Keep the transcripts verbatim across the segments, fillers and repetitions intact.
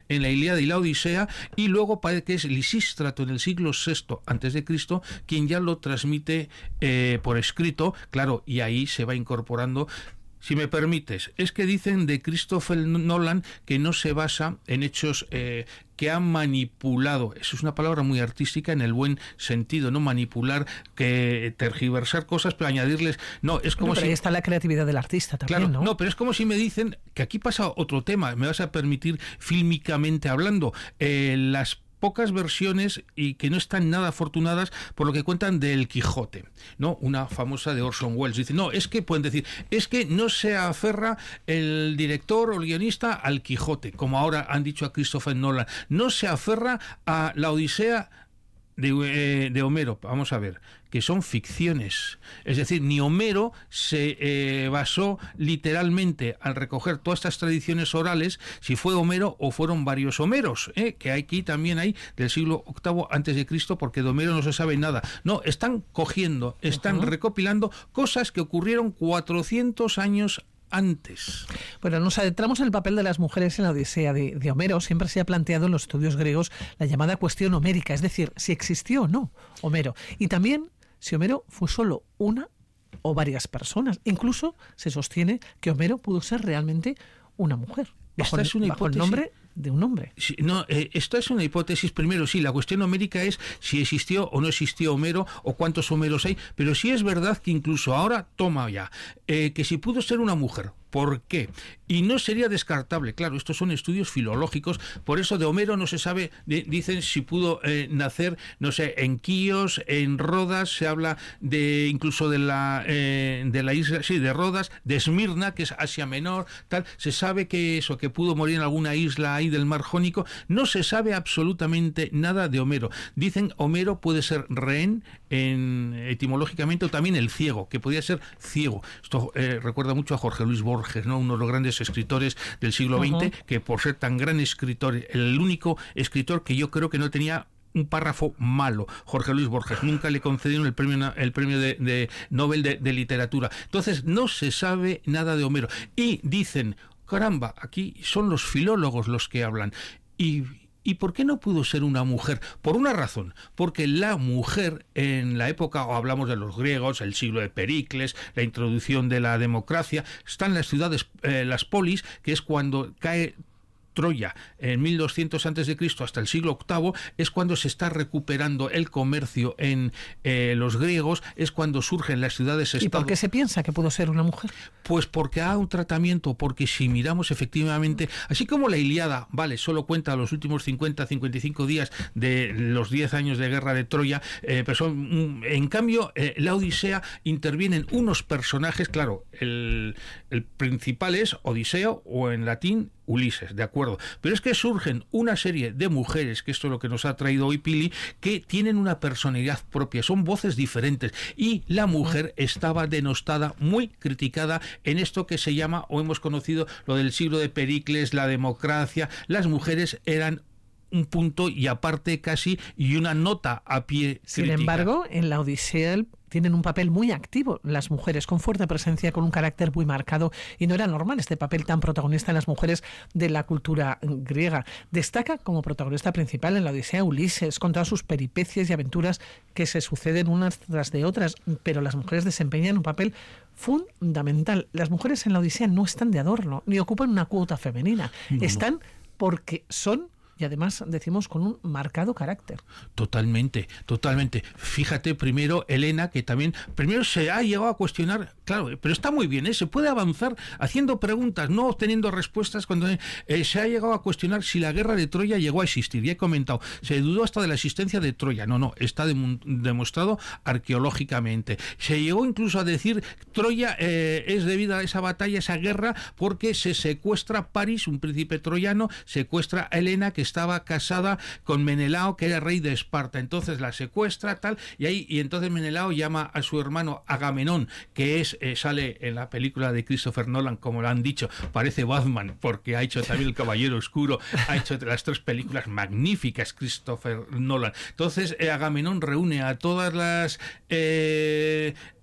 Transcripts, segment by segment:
en la Ilíada y la Odisea, y luego parece que es Lisístrato en el siglo sexto antes de Cristo quien ya lo transmite eh, por escrito, claro, y ahí se va incorporando. Si me permites, es que dicen de Christopher Nolan que no se basa en hechos eh, que han manipulado, eso es una palabra muy artística en el buen sentido, no manipular, que tergiversar cosas, pero añadirles, no, es como bueno, pero si... ahí está la creatividad del artista también, Claro, ¿no? no, pero es como si me dicen que aquí pasa otro tema, me vas a permitir fílmicamente hablando, eh, las pocas versiones y que no están nada afortunadas por lo que cuentan del Quijote, ¿no? Una famosa de Orson Welles. Dice, no, es que pueden decir, es que no se aferra el director o el guionista al Quijote, como ahora han dicho a Christopher Nolan, no se aferra a la Odisea de, eh, de Homero. Vamos a ver, que son ficciones, es decir, ni Homero se eh, basó literalmente al recoger todas estas tradiciones orales, si fue Homero o fueron varios Homeros, ¿eh? Que aquí también hay del siglo octavo antes de Cristo, porque de Homero no se sabe nada, no, están cogiendo, están uh-huh. recopilando cosas que ocurrieron cuatrocientos años antes. Bueno, nos adentramos en el papel de las mujeres en la Odisea de, de Homero. Siempre se ha planteado en los estudios griegos la llamada cuestión homérica, es decir, si existió o no Homero. Y también si Homero fue solo una o varias personas. Incluso se sostiene que Homero pudo ser realmente una mujer, bajo, Esta es una bajo el hipótesis... nombre de un hombre. Sí, no, eh, esta es una hipótesis. Primero, sí, la cuestión homérica es si existió o no existió Homero o cuántos Homeros hay, pero sí es verdad que incluso ahora toma ya eh, que si pudo ser una mujer. ¿Por qué? Y no sería descartable, claro, estos son estudios filológicos, por eso de Homero no se sabe, de, dicen si pudo eh, nacer, no sé, en Quíos, en Rodas, se habla de incluso de la eh, de la isla, sí, de Rodas, de Esmirna, que es Asia Menor, tal, se sabe que eso, que pudo morir en alguna isla ahí del mar Jónico, no se sabe absolutamente nada de Homero. Dicen Homero puede ser rehén en, etimológicamente, o también el ciego, que podía ser ciego. Esto eh, recuerda mucho a Jorge Luis Borges, ¿no? Uno de los grandes escritores del siglo veinte, uh-huh. que por ser tan gran escritor, el único escritor que yo creo que no tenía un párrafo malo, Jorge Luis Borges, nunca le concedieron el premio el premio de, de Nobel de, de literatura. Entonces no se sabe nada de Homero y dicen, caramba, aquí son los filólogos los que hablan. Y ¿Y por qué no pudo ser una mujer? Por una razón, porque la mujer en la época, o hablamos de los griegos, el siglo de Pericles, la introducción de la democracia, están las ciudades, eh, las polis, que es cuando cae Troya en mil doscientos antes de Cristo hasta el siglo octavo, es cuando se está recuperando el comercio en eh, los griegos, es cuando surgen las ciudades-estado. ¿Y por qué se piensa que pudo ser una mujer? Pues porque ha un tratamiento, porque si miramos efectivamente, así como la Ilíada, vale, solo cuenta los últimos cincuenta, cincuenta y cinco días de los diez años de guerra de Troya, eh, pero son, en cambio, eh, la Odisea intervienen unos personajes, claro, el, el principal es Odiseo, o en latín Ulises, de acuerdo, pero es que surgen una serie de mujeres, que esto es lo que nos ha traído hoy Pili, que tienen una personalidad propia, son voces diferentes, y la mujer estaba denostada, muy criticada en esto que se llama, o hemos conocido, lo del siglo de Pericles, la democracia. Las mujeres eran un punto y aparte casi, y una nota a pie Sin crítica. embargo, en la Odisea tienen un papel muy activo las mujeres, con fuerte presencia, con un carácter muy marcado, y no era normal este papel tan protagonista en las mujeres de la cultura griega. Destaca como protagonista principal en la Odisea Ulises, con todas sus peripecias y aventuras que se suceden unas tras de otras, pero las mujeres desempeñan un papel fundamental. Las mujeres en la Odisea no están de adorno, ni ocupan una cuota femenina, no, están no. porque son... y además, decimos, con un marcado carácter. Totalmente, totalmente. Fíjate, primero, Helena, que también, primero se ha llegado a cuestionar, claro, pero está muy bien, ¿eh? Se puede avanzar haciendo preguntas, no obteniendo respuestas, cuando eh, se ha llegado a cuestionar si la guerra de Troya llegó a existir. Ya he comentado, se dudó hasta de la existencia de Troya. No, no, está de, demostrado arqueológicamente. Se llegó incluso a decir, Troya eh, es debido a esa batalla, esa guerra, porque se secuestra París, un príncipe troyano, secuestra a Helena, que estaba casada con Menelao, que era rey de Esparta. Entonces la secuestra, tal, y ahí y entonces Menelao llama a su hermano Agamenón, que es eh, sale en la película de Christopher Nolan, como lo han dicho, parece Batman, porque ha hecho también El Caballero Oscuro, ha hecho las tres películas magníficas Christopher Nolan. Entonces eh, Agamenón reúne a todas las eh,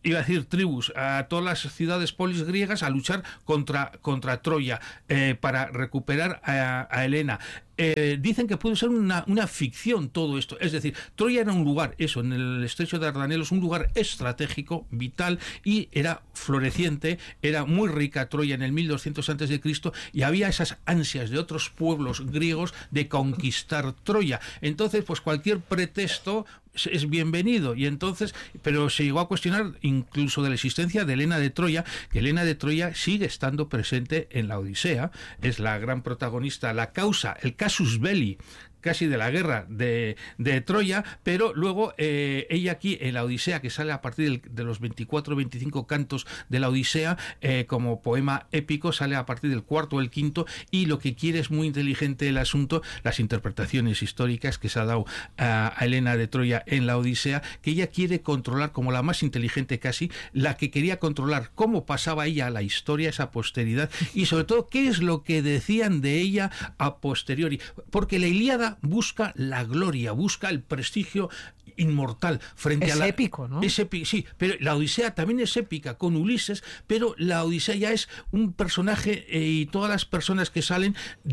iba a decir tribus, a todas las ciudades polis griegas a luchar contra, contra Troya, eh, para recuperar a, a Helena. Eh, dicen que puede ser una, una ficción todo esto, es decir, Troya era un lugar, eso, en el estrecho de Dardanelos, un lugar estratégico, vital, y era floreciente, era muy rica Troya en el mil doscientos antes de Cristo, y había esas ansias de otros pueblos griegos de conquistar Troya. Entonces, pues cualquier pretexto es bienvenido, y entonces, pero se llegó a cuestionar incluso de la existencia de Helena de Troya, que Helena de Troya sigue estando presente en la Odisea, es la gran protagonista, la causa, el casus belli casi de la guerra de, de Troya, pero luego eh, ella aquí en la Odisea, que sale a partir del, de los veinticuatro o veinticinco cantos de la Odisea, eh, como poema épico, sale a partir del cuarto o el quinto, y lo que quiere es muy inteligente el asunto, las interpretaciones históricas que se ha dado a, a Helena de Troya en la Odisea, que ella quiere controlar como la más inteligente casi, la que quería controlar cómo pasaba ella a la historia, esa posteridad, y sobre todo qué es lo que decían de ella a posteriori, porque la Ilíada busca la gloria, busca el prestigio inmortal frente es a la... épico, ¿no? Es épico, sí, pero la Odisea también es épica con Ulises, pero la Odisea ya es un personaje eh, y todas las personas que salen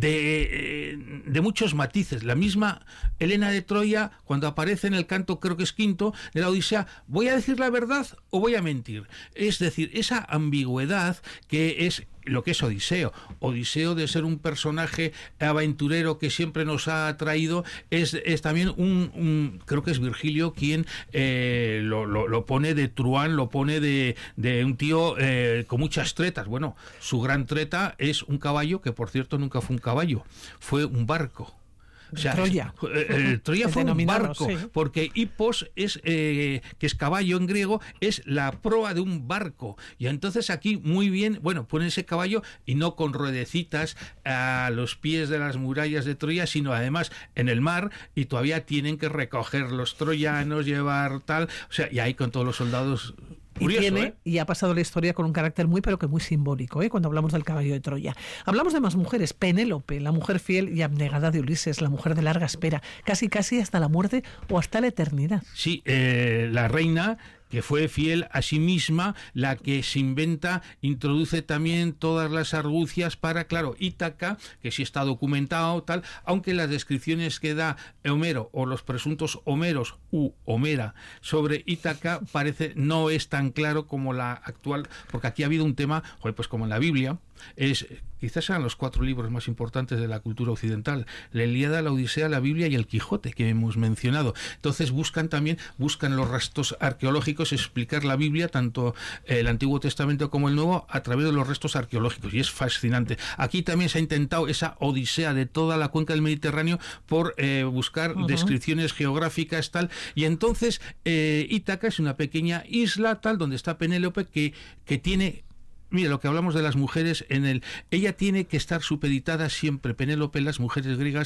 de, eh, de muchos matices. La misma Helena de Troya, cuando aparece en el canto, creo que es quinto, de la Odisea, ¿voy a decir la verdad o voy a mentir? Es decir, esa ambigüedad que es lo que es Odiseo. Odiseo, de ser un personaje aventurero que siempre nos ha atraído, es, es también un, un, creo que es Virgilio quien eh, lo, lo, lo pone de truán, lo pone de, de un tío eh, con muchas tretas. Bueno, su gran treta es un caballo, que por cierto nunca fue un caballo, fue un barco. O sea, Troya. Eh, eh, Troya fue un barco, sí. porque hipos es, eh, que es caballo en griego, es la proa de un barco. Y entonces aquí muy bien, bueno, ponen ese caballo y no con ruedecitas a los pies de las murallas de Troya, sino además en el mar, y todavía tienen que recoger los troyanos, llevar tal, o sea, y ahí con todos los soldados. Curioso, y tiene, ¿eh? y ha pasado la historia con un carácter muy, pero que muy simbólico, ¿eh? Cuando hablamos del caballo de Troya. Hablamos de más mujeres. Penélope, la mujer fiel y abnegada de Ulises, la mujer de larga espera, casi casi hasta la muerte o hasta la eternidad. Sí, eh, la reina que fue fiel a sí misma, la que se inventa, introduce también todas las argucias para, claro, Ítaca, que sí está documentado, tal, aunque las descripciones que da Homero o los presuntos Homeros u Homera sobre Ítaca parece no es tan claro como la actual, porque aquí ha habido un tema, joder, pues como en la Biblia, es quizás sean los cuatro libros más importantes de la cultura occidental: la Ilíada, la Odisea, la Biblia y el Quijote, que hemos mencionado. Entonces buscan también, buscan los restos arqueológicos, explicar la Biblia, tanto el Antiguo Testamento como el Nuevo, a través de los restos arqueológicos, y es fascinante. Aquí también se ha intentado esa odisea de toda la cuenca del Mediterráneo por eh, buscar uh-huh. descripciones geográficas, tal, y entonces eh, Ítaca es una pequeña isla, tal, donde está Penélope, que, que tiene... Mira, lo que hablamos de las mujeres, en el ella tiene que estar supeditada siempre, Penélope, las mujeres griegas,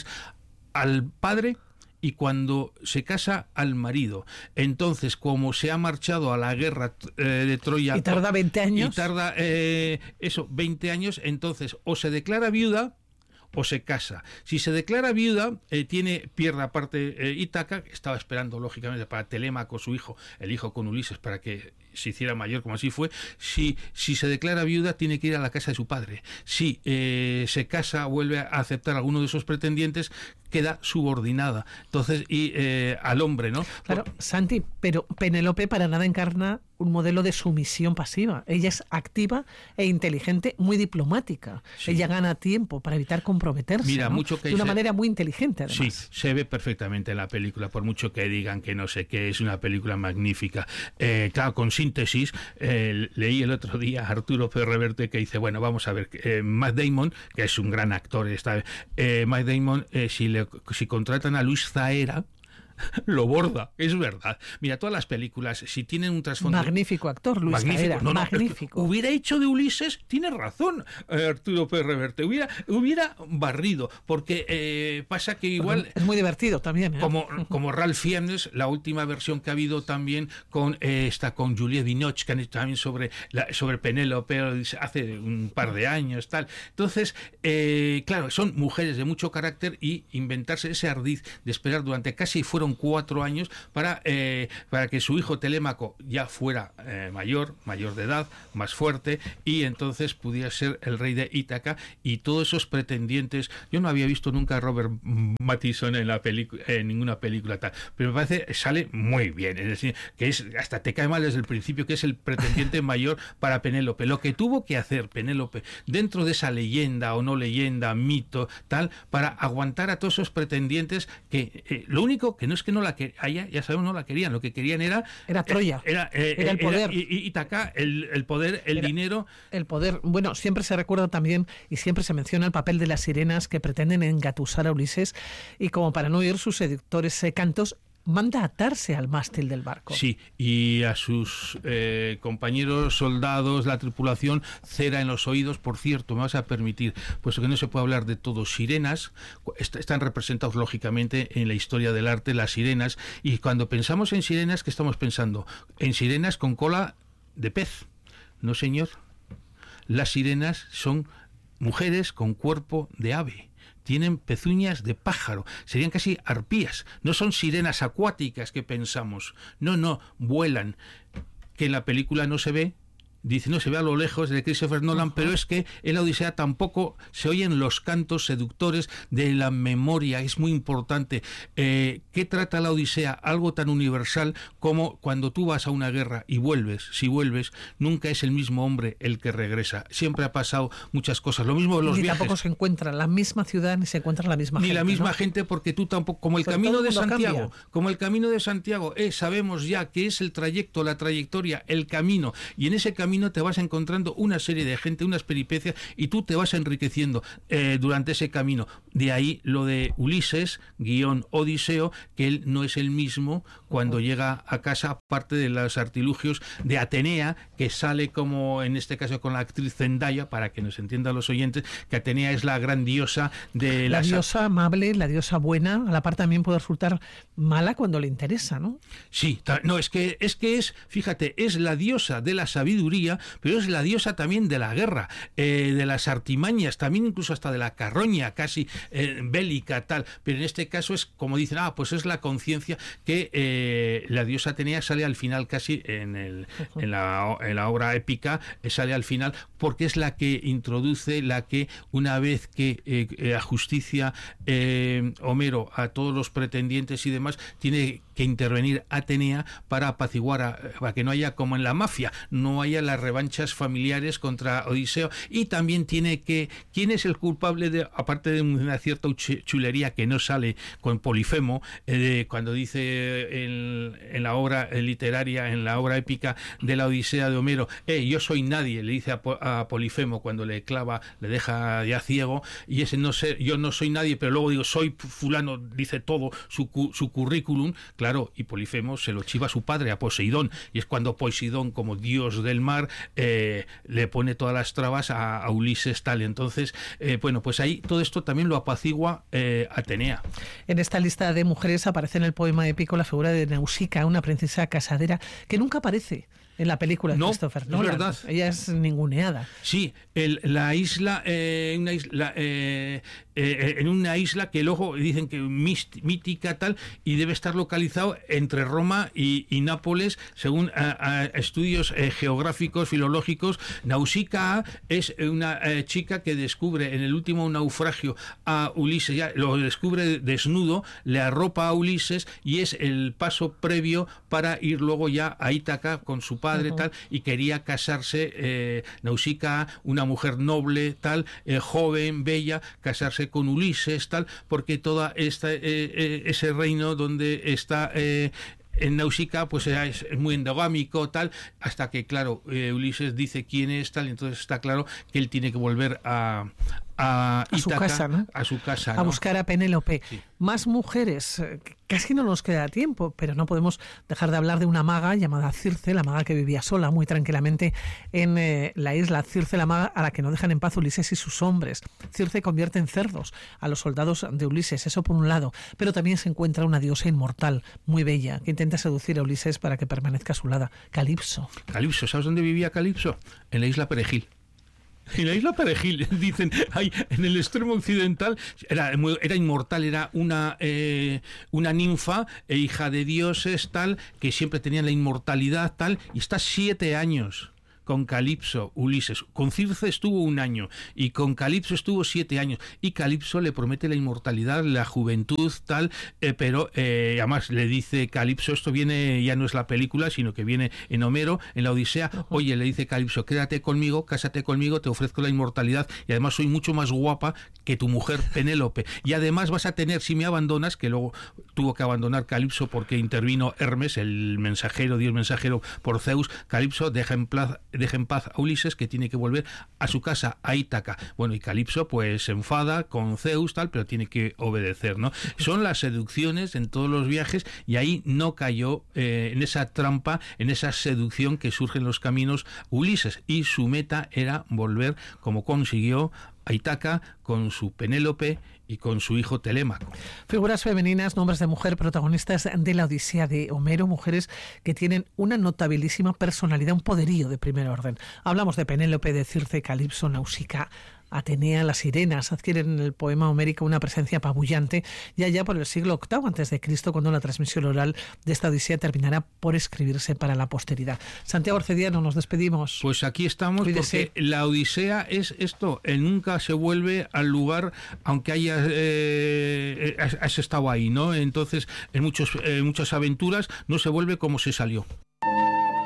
al padre, y cuando se casa al marido. Entonces, como se ha marchado a la guerra eh, de Troya... Y tarda veinte años. Y tarda, eh, eso, veinte años, entonces o se declara viuda o se casa. Si se declara viuda, eh, tiene, pierde aparte eh, Ítaca, que estaba esperando lógicamente para Telémaco, su hijo, el hijo con Ulises, para que se hiciera mayor, como así fue. Si, si se declara viuda, tiene que ir a la casa de su padre. Si eh, se casa, vuelve a aceptar a alguno de esos pretendientes, queda subordinada. Entonces, y eh, al hombre, ¿no? Claro, Santi, pero Penélope para nada encarna un modelo de sumisión pasiva. Ella es activa e inteligente, muy diplomática. Sí. Ella gana tiempo para evitar comprometerse. Mira, ¿no? mucho que de una se... manera muy inteligente, además. Sí, se ve perfectamente en la película, por mucho que digan que no sé qué, es una película magnífica. Eh, claro, con síntesis, eh, leí el otro día a Arturo Pérez Reverte que dice, bueno, vamos a ver, eh, Matt Damon, que es un gran actor, está, eh, Matt Damon, eh, si, le, si contratan a Luis Zaera, lo borda, es verdad. Mira, todas las películas, si tienen un trasfondo... Magnífico actor, Luis magnífico, Zaera, no, no, magnífico. Hubiera hecho de Ulises, tiene razón eh, Arturo Pérez Reverte, hubiera, hubiera barrido, porque eh, pasa que igual... Bueno, es muy divertido también, ¿eh? Como, como Ralph Fiennes, la última versión que ha habido también con eh, esta con Juliette Binoche, que han hecho también sobre, la, sobre Penélope hace un par de años, tal. Entonces, eh, claro, son mujeres de mucho carácter, y inventarse ese ardiz de esperar durante casi fueron esperaron cuatro años para, eh, para que su hijo Telémaco ya fuera eh, mayor, mayor de edad, más fuerte, y entonces pudiera ser el rey de Ítaca, y todos esos pretendientes. Yo no había visto nunca a Robert Mattison en la película, en ninguna película tal, pero me parece sale muy bien, es decir, que es hasta te cae mal desde el principio, que es el pretendiente mayor para Penélope. Lo que tuvo que hacer Penélope dentro de esa leyenda o no leyenda, mito, tal, para aguantar a todos esos pretendientes que eh, lo único que no es que no la querían, ya sabemos, no la querían, lo que querían era era Troya, eh, era, eh, era el poder, era, Ítaca, el, el poder, el era dinero, el poder. Bueno, siempre se recuerda también y siempre se menciona el papel de las sirenas que pretenden engatusar a Ulises, y como para no oír sus seductores eh, cantos, manda atarse al mástil del barco. Sí, y a sus eh, compañeros soldados, la tripulación, cera en los oídos. Por cierto, me vas a permitir, puesto que no se puede hablar de todo, sirenas, est- están representados lógicamente en la historia del arte las sirenas, y cuando pensamos en sirenas, ¿qué estamos pensando? En sirenas con cola de pez. No, señor. Las sirenas son mujeres con cuerpo de ave. Tienen pezuñas de pájaro, serían casi arpías, no son sirenas acuáticas que pensamos, no, no, vuelan, que en la película no se ve, dice, no se ve a lo lejos de Christopher Nolan, uh-huh. Pero es que en la Odisea tampoco se oyen los cantos seductores de la memoria, es muy importante. Eh, ¿Qué trata la Odisea? Algo tan universal como cuando tú vas a una guerra y vuelves, si vuelves, nunca es el mismo hombre el que regresa, siempre ha pasado muchas cosas, lo mismo los ni viajes. Tampoco se encuentra la misma ciudad ni se encuentra la misma ni gente. Ni la misma ¿no? gente, porque tú tampoco, como el Sobre camino el de Santiago, cambia. como el camino de Santiago, eh, sabemos ya que es el trayecto, la trayectoria, el camino, y en ese camino te vas encontrando una serie de gente, unas peripecias, y tú te vas enriqueciendo eh, durante ese camino. De ahí lo de Ulises, guión Odiseo, que él no es el mismo cuando uh-huh. llega a casa, aparte de los artilugios de Atenea, que sale como en este caso con la actriz Zendaya, para que nos entiendan los oyentes, que Atenea es la gran diosa de la la diosa amable, la diosa buena. A la par también puede resultar mala cuando le interesa, ¿no? Sí, no, es que es que es, fíjate, es la diosa de la sabiduría, pero es la diosa también de la guerra, eh, de las artimañas, también incluso hasta de la carroña, casi eh, bélica, tal. Pero en este caso es como dicen, ah, pues es la conciencia que eh, la diosa Atenea sale al final, casi en, el, uh-huh. en, la, en la obra épica, eh, sale al final, porque es la que introduce, la que una vez que eh, eh, a justicia eh, Homero a todos los pretendientes y demás, tiene que intervenir Atenea para apaciguar, a, para que no haya, como en la mafia, no haya las revanchas familiares contra Odiseo, y también tiene que, ¿quién es el culpable de, aparte de una cierta chulería que no sale con Polifemo, eh, cuando dice en, en la obra literaria, en la obra épica de la Odisea de Homero, eh, yo soy nadie, le dice a, a Polifemo cuando le clava, le deja ya ciego, y ese no sé, yo no soy nadie, pero luego digo, soy fulano, dice todo su, su currículum, claro, y Polifemo se lo chiva a su padre, a Poseidón, y es cuando Poseidón, como dios del mar, eh, le pone todas las trabas a, a Ulises, tal. Entonces, eh, bueno, pues ahí todo esto también lo apacigua eh, Atenea. En esta lista de mujeres aparece en el poema épico la figura de Nausicaa, una princesa casadera que nunca aparece en la película de no, Christopher Nolan. Es verdad. Ella es ninguneada. Sí, el, la isla, eh, una isla eh, eh, en una isla que luego dicen que mist, mítica tal, y debe estar localizado entre Roma y, y Nápoles, según a, a estudios eh, geográficos, filológicos. Nausicaa es una eh, chica que descubre en el último naufragio a Ulises, ya lo descubre desnudo, le arropa a Ulises, y es el paso previo para ir luego ya a Ítaca con su padre, uh-huh. tal, y quería casarse eh, Nausicaa, una mujer noble, tal, eh, joven, bella, casarse con Ulises, tal, porque toda esta eh, eh, ese reino donde está eh, en Nausicaa, pues es, es muy endogámico, tal, hasta que, claro, eh, Ulises dice quién es, tal, y entonces está claro que él tiene que volver a a, a su Ítaca, casa, ¿no? A su casa, a ¿no? buscar a Penélope. Sí. Más mujeres, casi no nos queda tiempo, pero no podemos dejar de hablar de una maga llamada Circe, la maga que vivía sola muy tranquilamente en eh, la isla. Circe, la maga a la que no dejan en paz Ulises y sus hombres. Circe convierte en cerdos a los soldados de Ulises, eso por un lado, pero también se encuentra una diosa inmortal, muy bella, que intenta seducir a Ulises para que permanezca a su lado, Calipso. Calipso, ¿sabes dónde vivía Calipso? En la isla Perejil. En la isla Perejil, dicen, ahí en el extremo occidental, era, era inmortal, era una, eh, una ninfa, e hija de dioses, tal, que siempre tenía la inmortalidad, tal, y está siete años. Con Calipso, Ulises. Con Circe estuvo un año y con Calipso estuvo siete años. Y Calipso le promete la inmortalidad, la juventud, tal, eh, pero eh, además le dice Calipso, esto viene, ya no es la película, sino que viene en Homero, en la Odisea. Oye, le dice Calipso, quédate conmigo, cásate conmigo, te ofrezco la inmortalidad y además soy mucho más guapa que tu mujer Penélope. Y además vas a tener, si me abandonas, que luego tuvo que abandonar Calipso porque intervino Hermes, el mensajero, Dios mensajero por Zeus. Calipso deja en plaza deja en paz a Ulises, que tiene que volver a su casa, a Ítaca. Bueno, y Calipso pues se enfada con Zeus, tal, pero tiene que obedecer, ¿no? Son las seducciones en todos los viajes, y ahí no cayó eh, en esa trampa, en esa seducción que surge en los caminos Ulises, y su meta era volver, como consiguió, a Ítaca con su Penélope y con su hijo Telémaco. Figuras femeninas, nombres de mujer, protagonistas de la Odisea de Homero, mujeres que tienen una notabilísima personalidad, un poderío de primer orden. Hablamos de Penélope, de Circe, Calipso, Nausicaa, Atenea, las sirenas adquieren en el poema homérico una presencia apabullante ya ya por el siglo octavo antes de Cristo, cuando la transmisión oral de esta Odisea terminará por escribirse para la posteridad. Santiago Arcediano, nos despedimos. Pues aquí estamos. Cuídese. Porque la Odisea es esto, él nunca se vuelve al lugar aunque haya eh, has estado ahí, ¿no? Entonces en muchos en muchas aventuras no se vuelve como se salió.